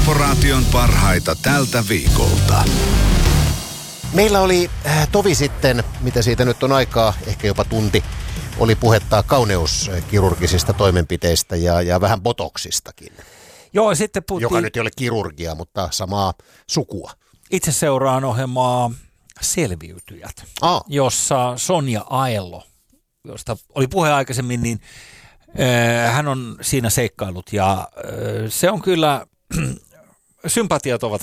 Korporaation parhaita tältä viikolta. Meillä oli tovi sitten, mitä siitä nyt on aikaa, ehkä jopa tunti, oli puhetta kauneuskirurgisista toimenpiteistä ja vähän botoksistakin. Joo, sitten puhuttiin... Joka nyt ei ole kirurgia, mutta samaa sukua. Itse seuraan ohjelmaa Selviytyjät, jossa Sonja Aello, josta oli puhe aikaisemmin, niin hän on siinä seikkailut ja se on kyllä, sympatiat ovat